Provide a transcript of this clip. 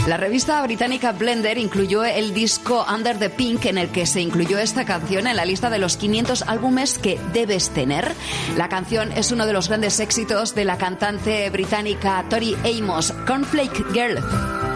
La revista británica Blender incluyó el disco Under the Pink, en el que se incluyó esta canción en la lista de los 500 álbumes que debes tener. La canción es uno de los grandes éxitos de la cantante británica Tori Amos, Cornflake Girl.